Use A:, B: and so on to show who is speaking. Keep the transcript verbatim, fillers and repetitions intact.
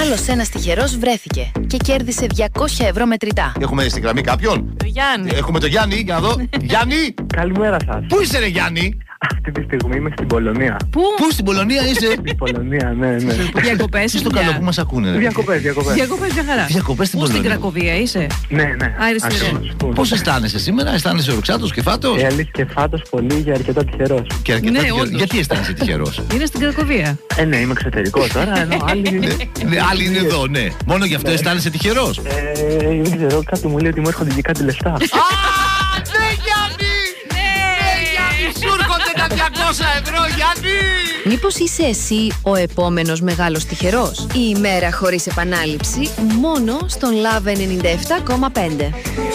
A: Άλλος ένας τυχερός βρέθηκε και κέρδισε διακόσια ευρώ μετρητά.
B: Έχουμε στη γραμμή κάποιον?
C: Το Γιάννη.
B: Έχουμε τον Γιάννη, για να δω. Γιάννη!
D: Καλημέρα σας.
B: Πού είσαι, ρε Γιάννη?
D: Αυτή τη στιγμή είμαι στην Πολωνία.
C: Πού?
B: Πού στην Πολωνία είσαι?
D: Στην Πολωνία, ναι, ναι.
C: Διακοπές.
B: Τι στο καλό που μας ακούνε, ρε.
D: Διακοπές, διακοπές.
C: Διακοπές, μια χαρά.
B: Διακοπές στην
C: Πού στην
B: Πολωνία.
C: Κρακοβία είσαι?
D: Ναι, ναι.
C: Αριστερό.
D: Ακριβώς.
B: Πώς αισθάνεσαι σήμερα, αισθάνεσαι ορουξάτος και φάτος?
D: Ε, αλήθεια και φάτος πολύ και αρκετά τυχερός.
B: Και αρκετά
C: Ναι,
B: τυχερός.
C: όντως.
B: Γιατί αισθάνεσαι τυχερός?
C: Είναι στην Κρακοβία.
D: Ε, ναι, είμαι εξωτερικό τώρα, ενώ άλλοι...
B: Ναι, άλλοι είναι εδώ, ναι. Μόνο γι' αυτό αισθάνεσαι τυχερός.
D: Ε, δεν ξέρω, κάτι μου λέει ότι μου έρχονται και κάτι λεφτά.
B: Α, ναι, Γιάννη! Ναι, Γιάννη, σου έρχονται τα διακόσια ευρώ, Γιάννη!
A: Μήπως είσαι εσύ ο επόμενος μεγάλος τυχερός? Η ημέρα χωρίς επανάληψη μόνο στον Love ενενήντα επτά κόμμα πέντε.